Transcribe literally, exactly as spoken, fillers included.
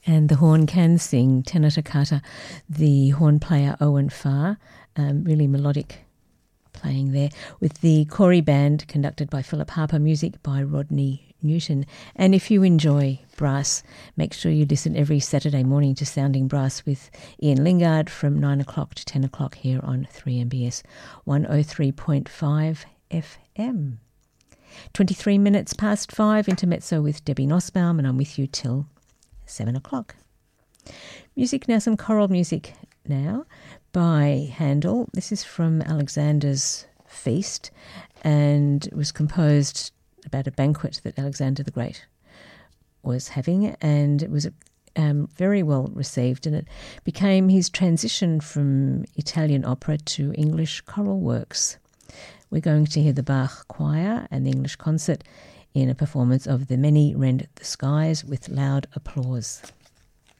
And the horn can sing, tenor toccata, the horn player Owen Farr, um, really melodic playing there, with the Corey Band conducted by Philip Harper, music by Rodney Newton. And if you enjoy brass, make sure you listen every Saturday morning to Sounding Brass with Ian Lingard from nine o'clock to ten o'clock here on three M B S one oh three point five F M. twenty-three minutes past five, Intermezzo with Debbie Nussbaum, and I'm with you till seven o'clock. Music now, some choral music now by Handel. This is from Alexander's Feast, and it was composed about a banquet that Alexander the Great was having, and it was um, very well received, and it became his transition from Italian opera to English choral works. We're going to hear the Bach Choir and the English Concert in a performance of The Many Rend the Skies with loud applause.